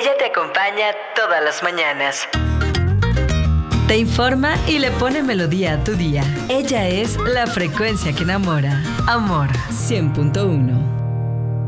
Ella te acompaña todas las mañanas. Te informa y le pone melodía a tu día. Ella es la frecuencia que enamora. Amor 100.1.